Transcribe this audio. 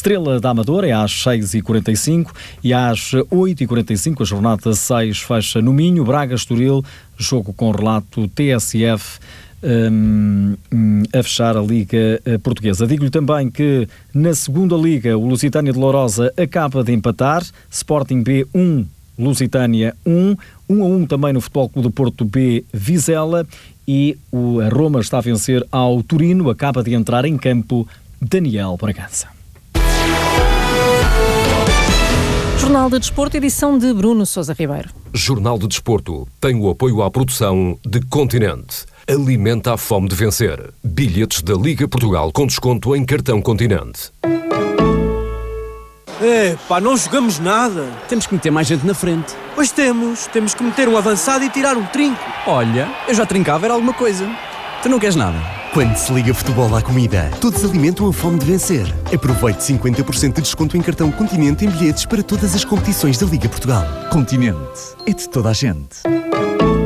Estrela da Amadora é às 6h45 e às 8h45 a jornada 6 fecha no Minho. Braga Estoril, jogo com relato TSF a fechar a Liga Portuguesa. Digo-lhe também que na segunda Liga o Lusitânia de Lourosa acaba de empatar, Sporting B 1, Lusitânia 1, 1-1 também no Futebol Clube do Porto B Vizela, e a Roma está a vencer ao Torino, acaba de entrar em campo Daniel Bragança. Jornal de Desporto, edição de Bruno Sousa Ribeiro. Jornal de Desporto tem o apoio à produção de Continente. Alimenta a fome de vencer. Bilhetes da Liga Portugal com desconto em cartão Continente. Não jogamos nada. Temos que meter mais gente na frente. Pois temos que meter um avançado e tirar um trinco. Olha, eu já trincava, era alguma coisa. Tu não queres nada? Quando se liga futebol à comida, todos alimentam a fome de vencer. Aproveite 50% de desconto em cartão Continente em bilhetes para todas as competições da Liga Portugal. Continente, é de toda a gente.